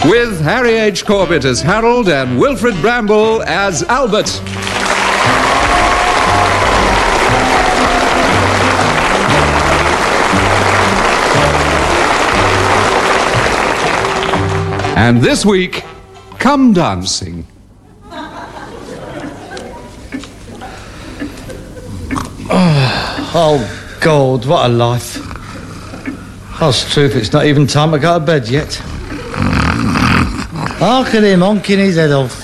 with Harry H. Corbett as Harold and Wilfred Bramble as Albert. And this week, Come Dancing. Oh, God, what a life. That's true if it's not even time to go to bed yet. Look at him honking his head off.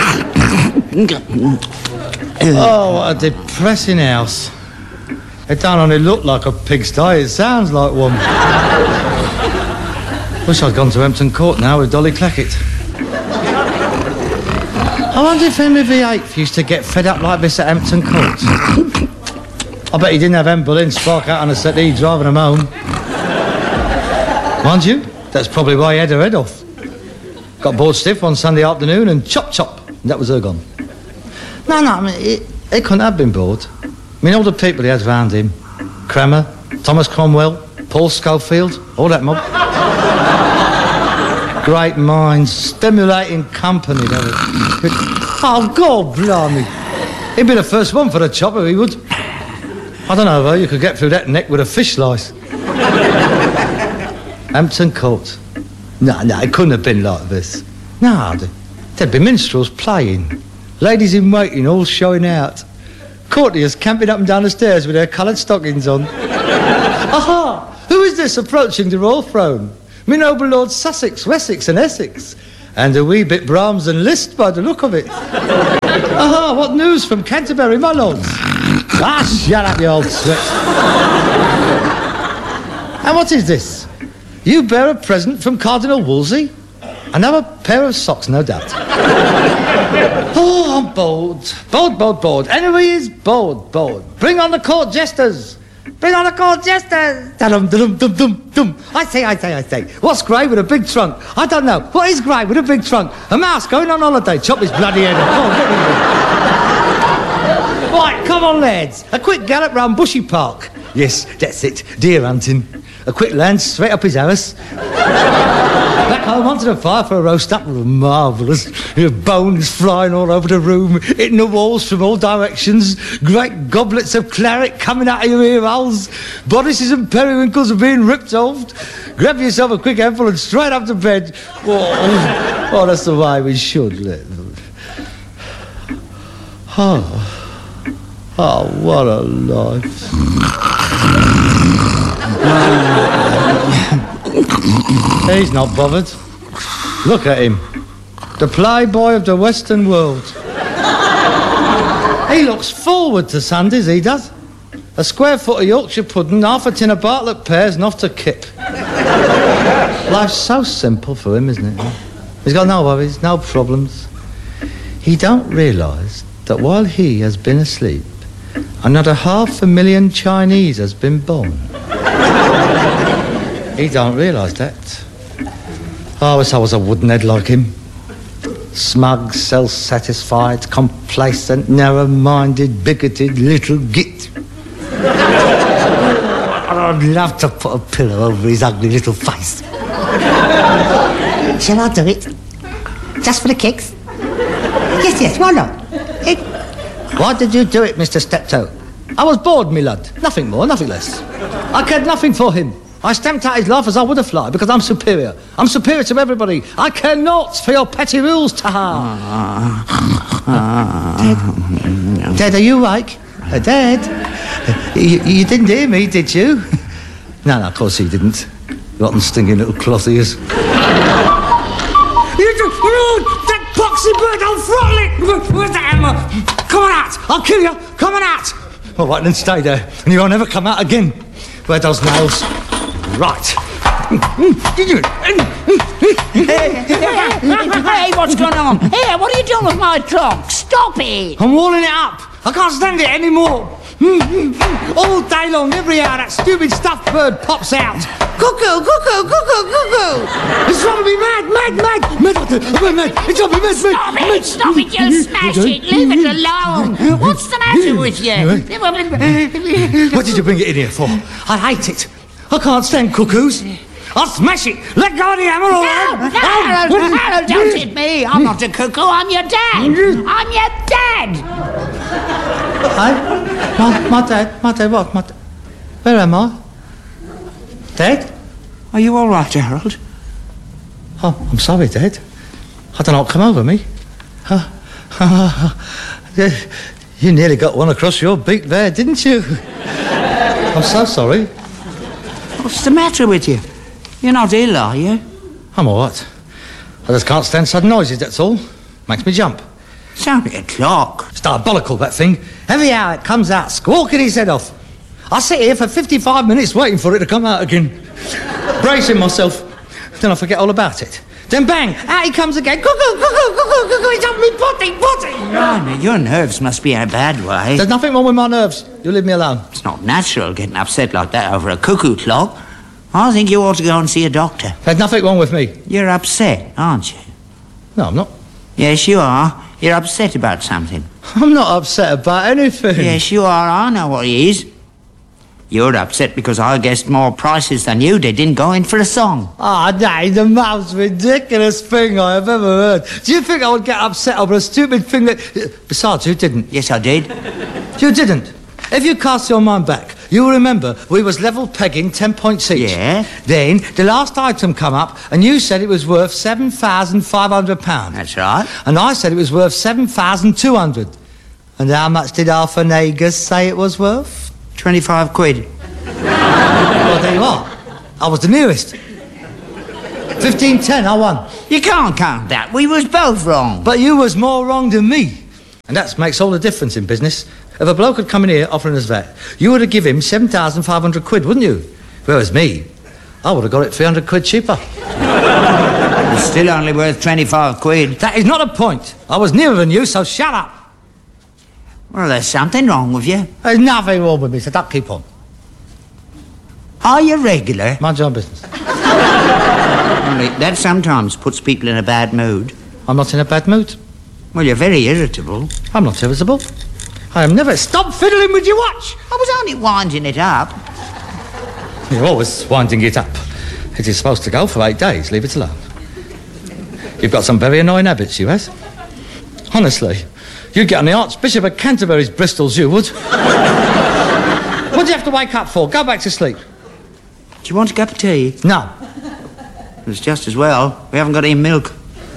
Oh, what a depressing house. It don't only look like a pigsty, it sounds like one. Wish I'd gone to Hampton Court now with Dolly Clackett. I wonder if Henry VIII used to get fed up like this at Hampton Court. I bet he didn't have Anne Boleyn spark out on a settee driving him home. Mind you, that's probably why he had her head off. Got bored stiff one Sunday afternoon and chop chop, and that was her gone. No, I mean, he couldn't have been bored. I mean, all the people he had round him, Cranmer, Thomas Cromwell, Paul Schofield, all that mob. Great minds, stimulating company. Oh, God blimey. He'd be the first one for the chopper, he would. I don't know, though, you could get through that neck with a fish slice. Hampton Court. No, it couldn't have been like this. No, there'd be minstrels playing, ladies in waiting all showing out, courtiers camping up and down the stairs with their coloured stockings on. Aha! Who is this approaching the royal throne? Me noble Lord Sussex, Wessex and Essex, and a wee bit Brahms and Liszt by the look of it. Aha! What news from Canterbury, my lords? Ah, shut up, you old swit. And what is this? You bear a present from Cardinal Wolsey? Another pair of socks, no doubt. Oh, I'm bored. Bored. Anyways, bored. Bring on the court jesters. Bring on the court jesters. Dum. I say. What's grey with a big trunk? I don't know. What is grey with a big trunk? A mouse going on holiday. Chop his bloody head off. Come on, get rid of it. Right, come on, lads. A quick gallop round Bushy Park. Yes, that's it. Deer hunting. A quick lance straight up his arse. Back home onto the fire for a roast up. Marvellous. Bones flying all over the room, hitting the walls from all directions. Great goblets of claret coming out of your ear holes. Bodices and periwinkles are being ripped off. Grab yourself a quick handful and straight up to bed. Oh, that's the way we should live. Oh, what a life. He's not bothered. Look at him. The playboy of the Western world. He looks forward to Sundays, he does. A square foot of Yorkshire pudding, half a tin of Bartlett pears and off to Kip. Life's so simple for him, isn't it? He's got no worries, no problems. He don't realise that while he has been asleep, another 500,000 Chinese has been born. He don't realise that. I wish I was a wooden-head like him. Smug, self-satisfied, complacent, narrow-minded, bigoted little git. I'd love to put a pillow over his ugly little face. Shall I do it? Just for the kicks? Yes, why not? Why did you do it, Mr. Steptoe? I was bored, me lad. Nothing more, nothing less. I cared nothing for him. I stamped out his life as I would a fly because I'm superior. I'm superior to everybody. I care naught for your petty rules, Taha. Dad, are you awake? Dad? You didn't hear me, did you? No, of course he didn't. Rotten, stinging little cloth ears. You that poxy bird, I'll throttle it! Where's the hammer? Come on out! I'll kill you! Come on out! All right, then stay there, and you won't ever come out again. Where are those nails? Right. Hey, what's going on? Hey, what are you doing with my trunk? Stop it! I'm walling it up. I can't stand it anymore. All day long, every hour, that stupid stuffed bird pops out. Cuckoo! It's driving me mad. It's driving me mad. Stop it, you smash it. Leave it alone. What's the matter with you? What did you bring it in here for? I hate it. I can't stand cuckoos. I'll smash it. Let go of the hammer, all right? No, don't hit me. I'm not a cuckoo. I'm your dad. I'm your dad. My dad, what? Where am I? Dad? Are you all right, Harold? Oh, I'm sorry, Dad. I don't know what come over me. You nearly got one across your beak there, didn't you? I'm so sorry. What's the matter with you? You're not ill, are you? I'm all right. I just can't stand sudden noises, that's all. Makes me jump. It's only a clock. It's diabolical, that thing. Every hour it comes out squawking his head off. I sit here for 55 minutes waiting for it to come out again. Bracing myself. Then I forget all about it. Then bang, out he comes again. Cuckoo, he's on me potty. Blimey, your nerves must be in a bad way. There's nothing wrong with my nerves. You leave me alone. It's not natural getting upset like that over a cuckoo clock. I think you ought to go and see a doctor. There's nothing wrong with me. You're upset, aren't you? No, I'm not. Yes, you are. You're upset about something. I'm not upset about anything. Yes, you are. I know what it is. You're upset because I guessed more prices than you did in going for a song. That's the most ridiculous thing I have ever heard. Do you think I would get upset over a stupid thing that... Besides, you didn't. Yes, I did. You didn't. If you cast your mind back, you will remember we was level pegging 10 points each. Yeah. Then the last item come up and you said it was worth £7,500. That's right. And I said it was worth 7,200. And how much did Arthur Nagus say it was worth? 25 quid. Well, there you are. I was the nearest. 15-10, I won. You can't count that. We was both wrong. But you was more wrong than me. And that makes all the difference in business. If a bloke had come in here offering us that, you would have given him 7,500 quid, wouldn't you? Whereas me, I would have got it 300 quid cheaper. It's still only worth 25 quid. That is not a point. I was nearer than you, so shut up. Well, there's something wrong with you. There's nothing wrong with me, so don't keep on. Are you regular? Mind your own business. Only that sometimes puts people in a bad mood. I'm not in a bad mood. Well, you're very irritable. I'm not irritable. I am never... Stop fiddling with your watch! I was only winding it up. You're always winding it up. It is supposed to go for 8 days. Leave it alone. You've got some very annoying habits, you has. Honestly, you'd get on the Archbishop of Canterbury's Bristols, you would. What do you have to wake up for? Go back to sleep. Do you want a cup of tea? No. It's just as well. We haven't got any milk.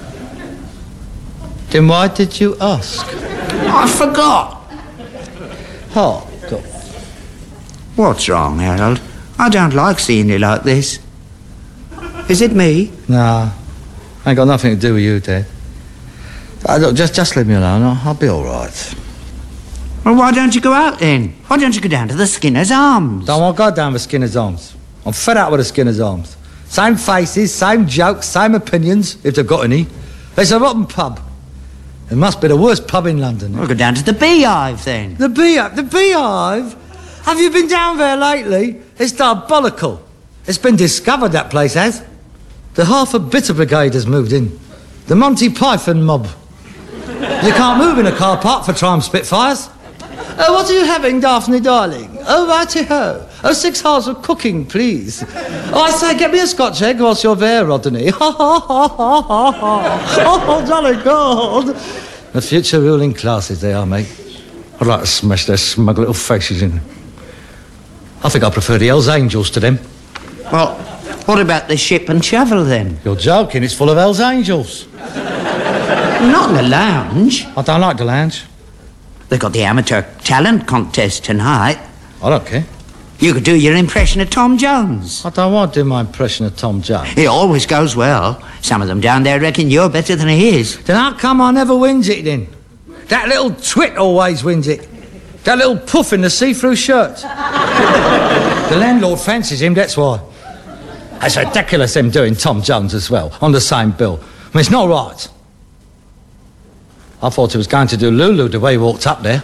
Then why did you ask? I forgot. Oh, God. What's wrong, Harold? I don't like seeing you like this. Is it me? Nah. Ain't got nothing to do with you, Dad. Look, just leave me alone. I'll be all right. Well, why don't you go out then? Why don't you go down to the Skinner's Arms? Don't want to go down with Skinner's Arms. I'm fed up with the Skinner's Arms. Same faces, same jokes, same opinions, if they've got any. It's a rotten pub. It must be the worst pub in London. We'll go down to the Beehive then. The Beehive? The Beehive? Have you been down there lately? It's diabolical. It's been discovered, that place has. The Harford Bitter Brigade has moved in. The Monty Python mob. You can't move in a car park for Triumph Spitfires. Oh, what are you having, Daphne, darling? Oh, righty-ho. Oh, 6 hours of cooking, please. Oh, I say, get me a Scotch egg whilst you're there, Rodney. Ha, ha, ha, ha, ha, ha. Oh, jolly God. The future ruling classes they are, mate. I'd like to smash their smug little faces in. I think I prefer the Hells Angels to them. Well, what about the Ship and Shovel then? You're joking, it's full of Hells Angels. Not in the lounge. I don't like the lounge. They've got the amateur talent contest tonight. I don't care. You could do your impression of Tom Jones. I don't want to do my impression of Tom Jones. It always goes well. Some of them down there reckon you're better than he is. Then how come I never wins it then? That little twit always wins it. That little puff in the see-through shirt. The landlord fancies him, that's why. It's ridiculous him doing Tom Jones as well, on the same bill. I mean, it's not right. I thought he was going to do Lulu the way he walked up there.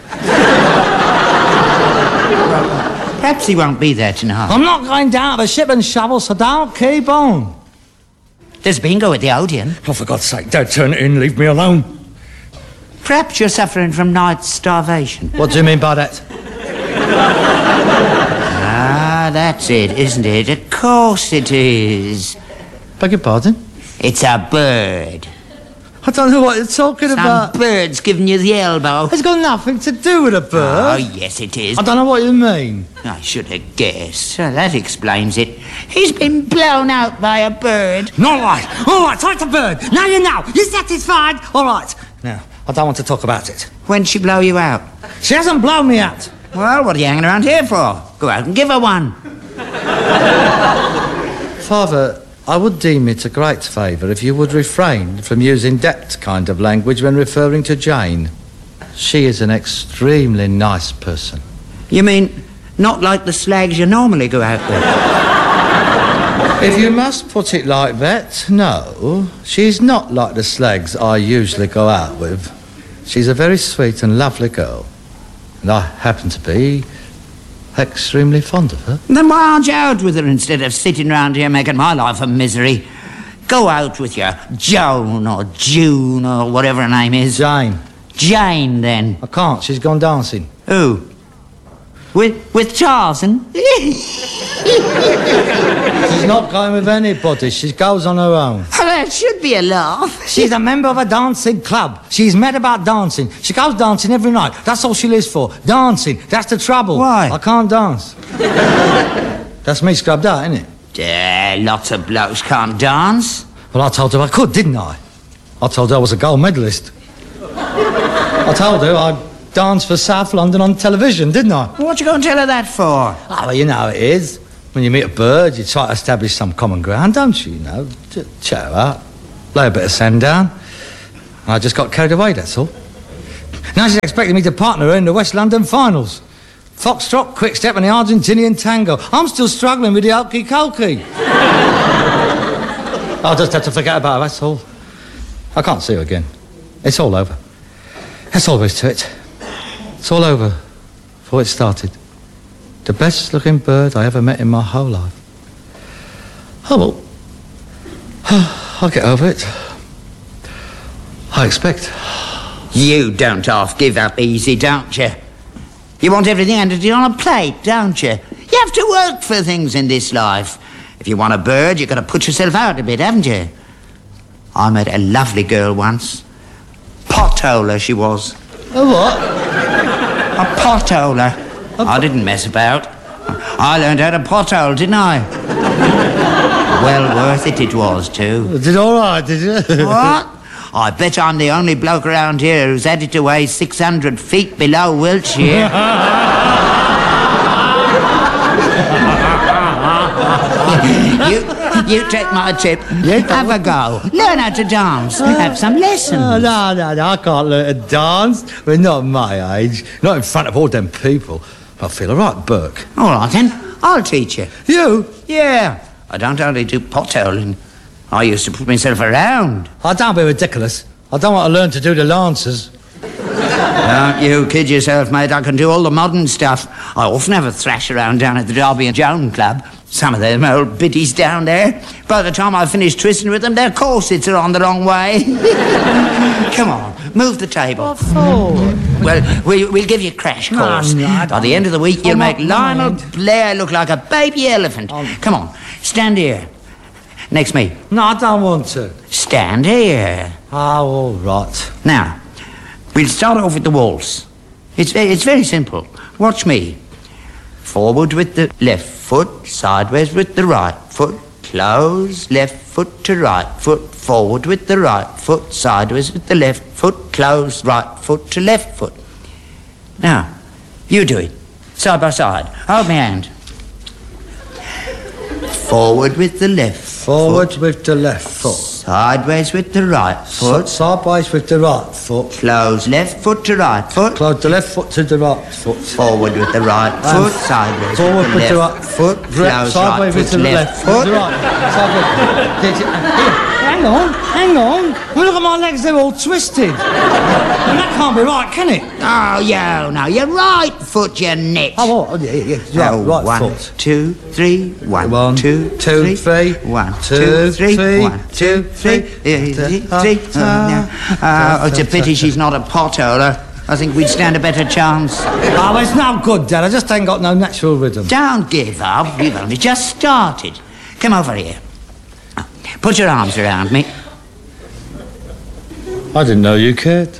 Perhaps he won't be there tonight. I'm not going down to the Ship and Shovel, so don't keep on. There's bingo at the Odeon. Oh, for God's sake, don't turn it in, leave me alone. Perhaps you're suffering from night starvation. What do you mean by that? Ah, that's it, isn't it? Of course it is. Beg your pardon? It's a bird. I don't know what you're talking about. Some bird's giving you the elbow. It's got nothing to do with a bird. Oh, yes, it is. I don't know what you mean. I should have guessed. That explains it. He's been blown out by a bird. Not right. All right, take the bird. Now you know. You satisfied? All right. Now, I don't want to talk about it. When'd she blow you out? She hasn't blown me out. Well, what are you hanging around here for? Go out and give her one. Father, I would deem it a great favour if you would refrain from using that kind of language when referring to Jane. She is an extremely nice person. You mean not like the slags you normally go out with? If you must put it like that, no. She's not like the slags I usually go out with. She's a very sweet and lovely girl. And I happen to be extremely fond of her. Then why aren't you out with her instead of sitting round here making my life a misery? Go out with your Joan or June or whatever her name is. Jane. Jane, then. I can't. She's gone dancing. Who? With Tarzan? She's not going with anybody. She goes on her own. Oh, that should be a laugh. She's a member of a dancing club. She's mad about dancing. She goes dancing every night. That's all she lives for. Dancing. That's the trouble. Why? I can't dance. That's me scrubbed out, isn't it? Lots of blokes can't dance. Well, I told her I could, didn't I? I told her I was a gold medalist. I told her I danced for South London on television, didn't I? What you going to tell her that for? Oh, well, you know how it is. When you meet a bird, you try to establish some common ground, don't you? You know, chat her up, lay a bit of sand down. I just got carried away, that's all. Now she's expecting me to partner her in the West London finals. Foxtrot, quick step and the Argentinian tango. I'm still struggling with the okey cokey. I'll just have to forget about her, that's all. I can't see her again. It's all over. That's all there is to it. It's all over before it started. The best looking bird I ever met in my whole life. Oh, well, I'll get over it. I expect. You don't half give up easy, don't you? You want everything handed to you on a plate, don't you? You have to work for things in this life. If you want a bird, you've got to put yourself out a bit, haven't you? I met a lovely girl once. Potholer she was. A what? A potholer. I didn't mess about. I learned how to pothole, didn't I? Well worth it was, too. Did all right, did you? What? I bet I'm the only bloke around here who's had it to weigh 600 feet below Wiltshire. You take my tip. Have a go. Learn how to dance. Have some lessons. Oh, no, I can't learn to dance. We're not my age. Not in front of all them people. I feel all right, Burke. All right, then. I'll teach you. You? Yeah. I don't only do potholing. I used to put myself around. Oh, don't be ridiculous. I don't want to learn to do the lancers. Don't you kid yourself, mate. I can do all the modern stuff. I often have a thrash around down at the Derby and Joan Club. Some of them old biddies down there. By the time I finish twisting with them, their corsets are on the wrong way. Come on, move the table. What for? Well, we'll give you a crash course. By the end of the week, you'll make Lionel Blair look like a baby elephant. Come on, stand here. Next me. No, I don't want to. Stand here. Oh, all right. Now, we'll start off with the waltz. It's very simple. Watch me. Forward with the left foot, sideways with the right foot, close, left foot to right foot, forward with the right foot, sideways with the left foot, close, right foot to left foot. Now, you do it, side by side. Hold my hand. Forward with the left Forward foot. with the left foot. Sideways with the right foot. Sideways with the right foot. Close left foot to right foot. Close the left foot to the right foot. Forward with the right foot. Sideways Forward with the the left right foot. Close sideways right with foot the to left foot. foot. Sideways. Hang on. Well, look at my legs, they're all twisted. And that can't be right, can it? Oh, yeah, no, your right foot, you nit. Oh, yeah. Right One, foot. 2, 3, 1, One, 2, 2, 3. 1, 2, 3, 3. 1, 2, 3, 3. Oh, it's a pity she's not a potholer. I think we'd stand a better chance. Oh, it's no good, Dad. I just ain't got no natural rhythm. Don't give up. We've only just started. Come over here. Put your arms around me. I didn't know you cared.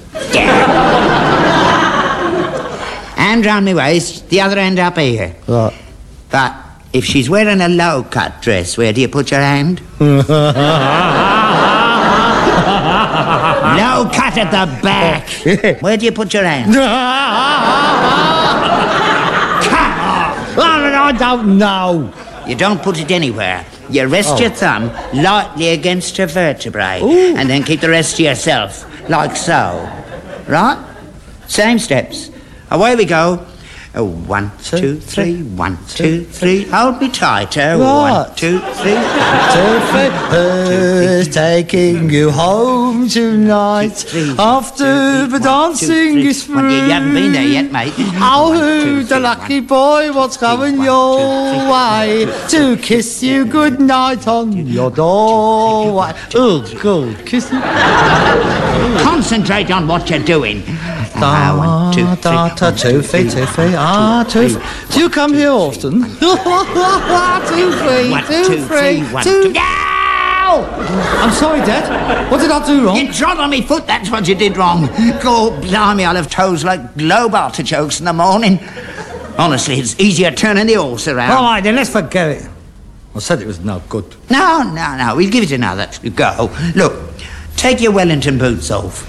Hand round my waist, the other end up here. Right. But if she's wearing a low-cut dress, where do you put your hand? Low-cut at the back. Where do you put your hand? I don't know. You don't put it anywhere. You rest your thumb lightly against her vertebrae. Ooh. And then keep the rest to yourself, like so. Right? Same steps. Away we go. 1, 2, 3. 1, 2, 3. Hold me tighter. What? 1, 2, 3. Who's taking you home tonight after the dancing is through? You haven't been there yet, mate. Oh, who's the lucky boy? What's coming your way to kiss you goodnight on your doorway? Oh, good. Kiss you. Concentrate on what you're doing. 1, 2, 3. 2 feet, 2 feet. Ah, 2 feet. Do you come here often? 2 feet, 2 feet. 1, 2, 3. No! I'm sorry, Dad. What did I do wrong? You trod on me foot, that's what you did wrong. God, blimey, I'll have toes like globe artichokes in the morning. Honestly, it's easier turning the horse around. All right, then let's forget it. I said it was no good. No, we'll give it another go. Look, take your Wellington boots off.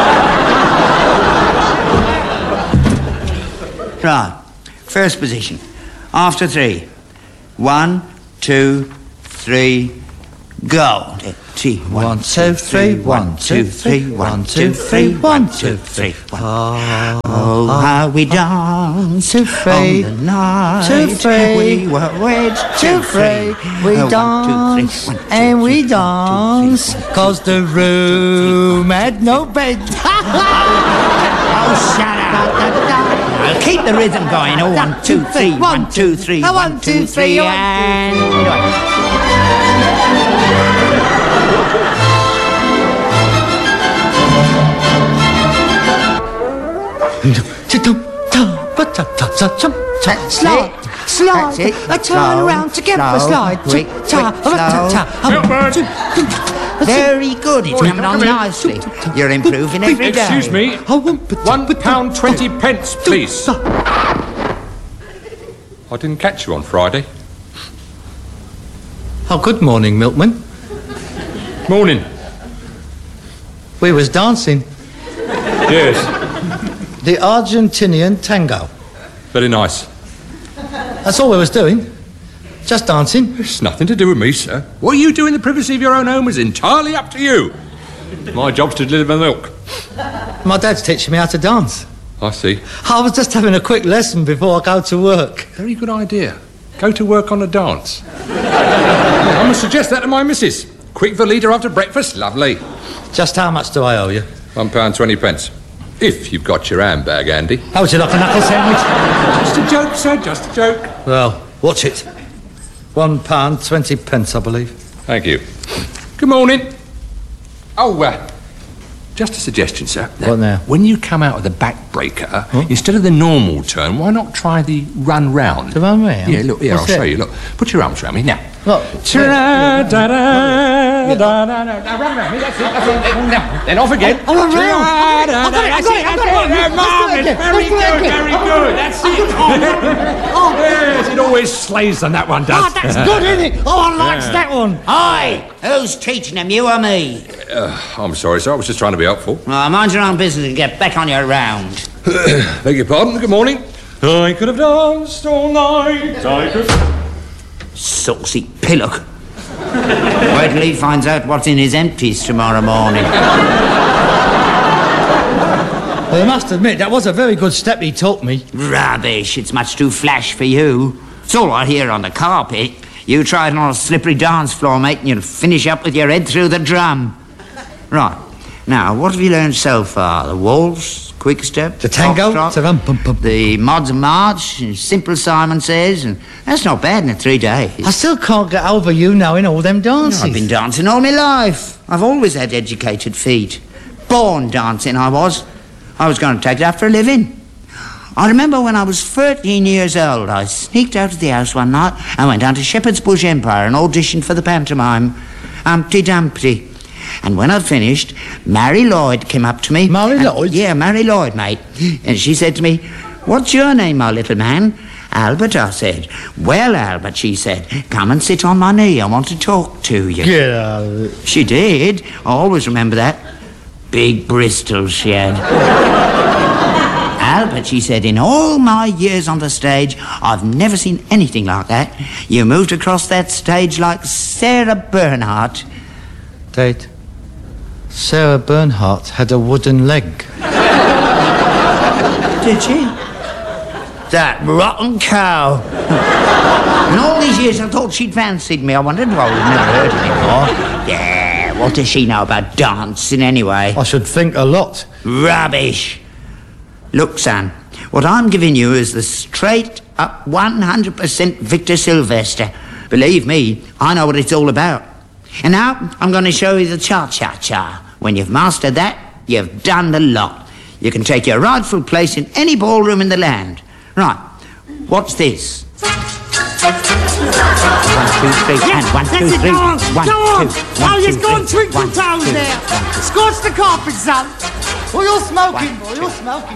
Right, first position. After 3. 1, 2, 3, go. 1, 2, 3, 1, 2, 3, 1, 2, 3, 1, 2, 3. Oh, how we danced on the night we were wed. 2, 3, we dance and we dance, 'cause the room had no bed. Oh, shut up. Keep the rhythm going. 1, 2, 3, 1, 2, 3, 1, 2, 3, and... Slide, I turn around together, slide. Very good, it's coming on nicely. You're improving every day. Excuse me. £1.20, please. I didn't catch you on Friday. Oh, good morning, Milkman. Morning. We was dancing Yes. the Argentinian tango. Very nice. That's all we was doing. Just dancing. It's nothing to do with me, sir. What you do in the privacy of your own home is entirely up to you. My job's to deliver milk. My dad's teaching me how to dance. I see. I was just having a quick lesson before I go to work. Very good idea. Go to work on a dance. I must suggest that to my missus. Quick Velita after breakfast, lovely. Just how much do I owe you? £1.20. If you've got your handbag handy. How would you like a knuckle sandwich? Just a joke, sir, just a joke. Well, watch it. £1.20, I believe. Thank you. Good morning. Oh, just a suggestion, sir. What now? When you come out of the backbreaker, instead of the normal turn, why not try the run round? The run round? Yeah, look, here, What's I'll show that? you. Look, put your arms around me now. What? Run round me, that's it. Now, then off again. Oh, run round. I've got it. Very good. That's it. Yes, it always slays than that one does. Oh, that's good, isn't it? Oh, I likes that one. Hi, who's teaching them, you or me? I'm sorry, sir. I was just trying to be helpful. Mind your own business and get back on your round. Beg your pardon. Good morning. I could have danced all night. I could... Saucy pillock. Wait till he finds out what's in his empties tomorrow morning. Well, I must admit, that was a very good step he taught me. Rubbish. It's much too flash for you. It's all right here on the carpet. You try it on a slippery dance floor, mate, and you'll finish up with your head through the drum. Right. Now, what have you learned so far? The waltz, quick step, The tango, foxtrot, the mods and march, simple Simon Says, and that's not bad in 3 days. I still can't get over you knowing all them dances. I've been dancing all my life. I've always had educated feet. Born dancing, I was. I was going to take it up for a living. I remember when I was 13 years old, I sneaked out of the house one night and went down to Shepherd's Bush Empire and auditioned for the pantomime, Humpty Dumpty. And when I finished, Mary Lloyd came up to me. Mary Lloyd? Yeah, Mary Lloyd, mate. And she said to me, "What's your name, my little man?" "Albert," I said. "Well, Albert," she said, "come and sit on my knee. I want to talk to you." Get out of it. She did. I always remember that. Big Bristol she had. "Albert," she said, "in all my years on the stage, I've never seen anything like that. You moved across that stage like Sarah Bernhardt." Dad, Sarah Bernhardt had a wooden leg. Did she? That rotten cow. In all these years, I thought she'd fancied me. I wondered why we'd never heard anymore. Yeah, what does she know about dancing anyway? I should think a lot. Rubbish. Look, son, what I'm giving you is the straight-up 100% Victor Sylvester. Believe me, I know what it's all about. And now I'm going to show you the cha-cha-cha. When you've mastered that, you've done the lot. You can take your rightful place in any ballroom in the land. Right, what's this? 1, 2, 3, and 1, 2, 3. 1, 2, 1, 2, you've gone 3. twinkle 1, toes 2, there. 1, 2. Scorch the carpet, son. Well, you're smoking, boy, you're smoking.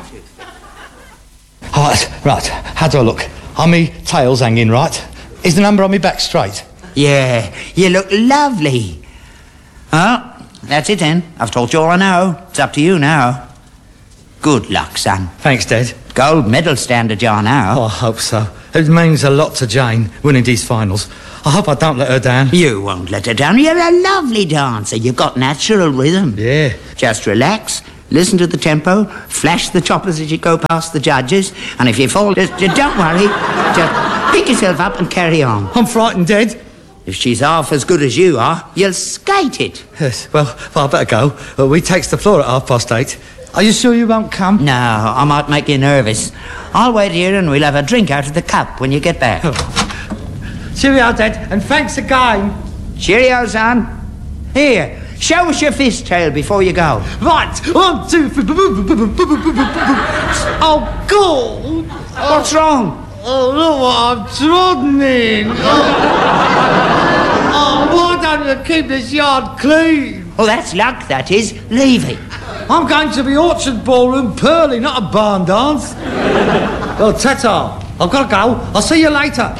Right, how do I look? Are me tails hanging right? Is the number on me back straight? Yeah, you look lovely. Oh, that's it then. I've told you all I know. It's up to you now. Good luck, son. Thanks, Dad. Gold medal standard you are now. Oh, I hope so. It means a lot to Jane, winning these finals. I hope I don't let her down. You won't let her down. You're a lovely dancer. You've got natural rhythm. Yeah. Just relax, listen to the tempo, flash the choppers as you go past the judges, and if you fall, just don't worry. Just pick yourself up and carry on. I'm frightened, Dad. If she's half as good as you are, you'll skate it. Yes, well, I better go. We takes the floor at 8:30. Are you sure you won't come? No, I might make you nervous. I'll wait here and we'll have a drink out of the cup when you get back. Cheerio, Dad, and thanks again. Cheerio, son. Here, show us your fishtail before you go. Right, 1, 2, 3. Oh, God. What's wrong? Oh, look what I've trodden in. Oh, why don't you keep this yard clean? Oh, that's luck, that is. Leave it. I'm going to the Orchard Ballroom, Pearly, not a barn dance. Well, ta-ta. I've got to go. I'll see you later.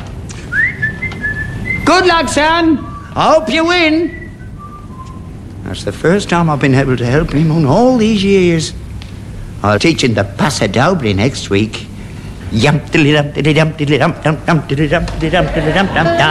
Good luck, son. I hope you win. That's the first time I've been able to help him in all these years. I'll teach him the Paso Doble next week. Yum diddly dum diddly dum diddly dum dum dum diddly dum diddly dum diddly dum dum dum.